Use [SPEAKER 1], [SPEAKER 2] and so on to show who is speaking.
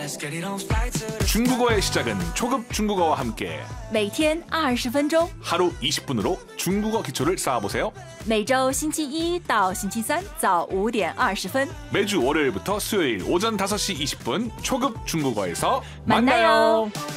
[SPEAKER 1] 중국어의 시작은 초급 중국어와 함께
[SPEAKER 2] 每天20分钟，
[SPEAKER 1] 하루 20분으로 중국어 기초를 쌓아보세요.
[SPEAKER 2] 每周星期一到星期三早5点20分。
[SPEAKER 1] 매주 월요일부터 수요일 오전 5시 20분 초급 중국어에서
[SPEAKER 2] 만나요.
[SPEAKER 1] 만나요.